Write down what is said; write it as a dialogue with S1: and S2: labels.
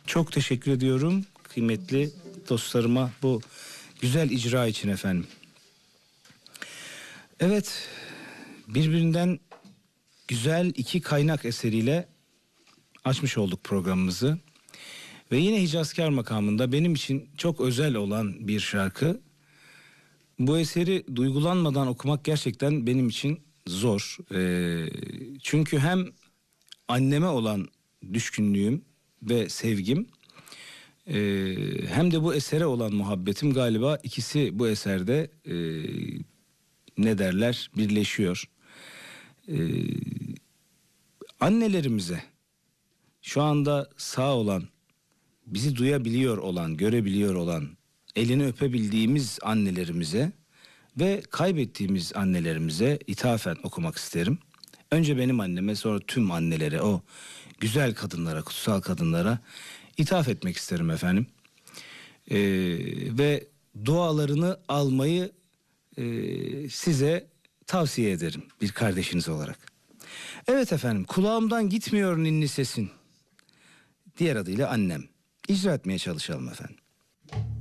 S1: Çok teşekkür ediyorum kıymetli dostlarıma bu güzel icra için efendim. Evet, birbirinden güzel iki kaynak eseriyle açmış olduk programımızı. Ve yine Hicazkar makamında benim için çok özel olan bir şarkı. Bu eseri duygulanmadan okumak gerçekten benim için zor. Çünkü hem anneme olan düşkünlüğüm ve sevgim, hem de bu esere olan muhabbetim, galiba ikisi bu eserde ne derler, birleşiyor. Annelerimize, şu anda sağ olan, bizi duyabiliyor olan, görebiliyor olan, elini öpebildiğimiz annelerimize ve kaybettiğimiz annelerimize ithafen okumak isterim. Önce benim anneme, sonra tüm annelere, o güzel kadınlara, kutsal kadınlara ithaf etmek isterim efendim. Ve dualarını almayı size tavsiye ederim bir kardeşiniz olarak. Evet efendim, kulağımdan gitmiyor ninni sesin. Diğer adıyla annem. İcra etmeye çalışalım efendim.